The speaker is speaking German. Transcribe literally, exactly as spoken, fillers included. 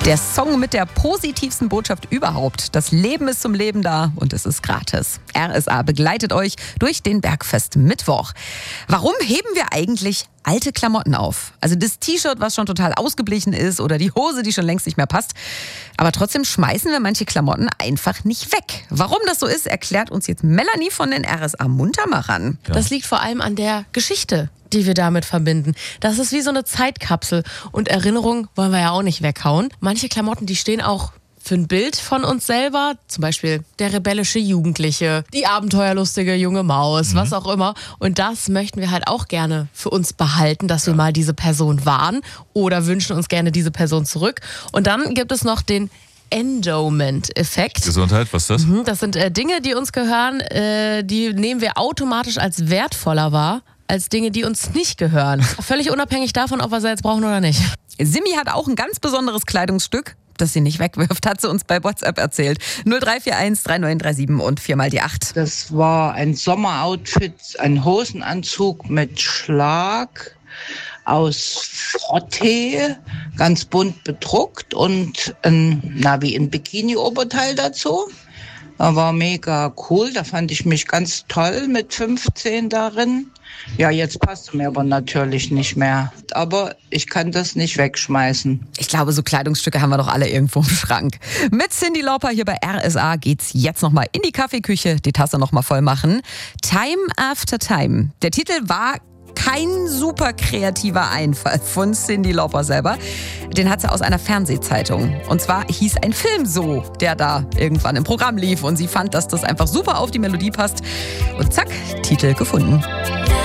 Der Song mit der positivsten Botschaft überhaupt. Das Leben ist zum Leben da und es ist gratis. R S A begleitet euch durch den Bergfest Mittwoch. Warum heben wir eigentlich alte Klamotten auf? Also das T-Shirt, was schon total ausgeblichen ist, oder die Hose, die schon längst nicht mehr passt. Aber trotzdem schmeißen wir manche Klamotten einfach nicht weg. Warum das so ist, erklärt uns jetzt Melanie von den R S A Muntermachern. Ja. Das liegt vor allem an der Geschichte, die wir damit verbinden. Das ist wie so eine Zeitkapsel. Und Erinnerungen wollen wir ja auch nicht weghauen. Manche Klamotten, die stehen auch für ein Bild von uns selber. Zum Beispiel der rebellische Jugendliche, die abenteuerlustige junge Maus, mhm. was auch immer. Und das möchten wir halt auch gerne für uns behalten, dass wir mal diese Person waren oder wünschen uns gerne diese Person zurück. Und dann gibt es noch den Endowment-Effekt. Gesundheit, was ist das? Mhm, das sind äh, Dinge, die uns gehören, äh, die nehmen wir automatisch als wertvoller wahr, als Dinge, die uns nicht gehören. Völlig unabhängig davon, ob wir sie jetzt brauchen oder nicht. Simi hat auch ein ganz besonderes Kleidungsstück, das sie nicht wegwirft, hat sie uns bei WhatsApp erzählt. null drei vier eins drei neun drei sieben und viermal die acht. Das war ein Sommeroutfit, ein Hosenanzug mit Schlag aus Frottee, ganz bunt bedruckt und ein, na, wie ein Bikini-Oberteil dazu. Das war mega cool, da fand ich mich ganz toll mit fünfzehn darin. Ja, jetzt passt es mir aber natürlich nicht mehr. Aber ich kann das nicht wegschmeißen. Ich glaube, so Kleidungsstücke haben wir doch alle irgendwo im Schrank. Mit Cyndi Lauper hier bei R S A geht's jetzt nochmal in die Kaffeeküche, die Tasse nochmal voll machen. Time After Time. Der Titel war kein super kreativer Einfall von Cyndi Lauper selber. Den hat sie aus einer Fernsehzeitung. Und zwar hieß ein Film so, der da irgendwann im Programm lief. Und sie fand, dass das einfach super auf die Melodie passt. Und zack, Titel gefunden.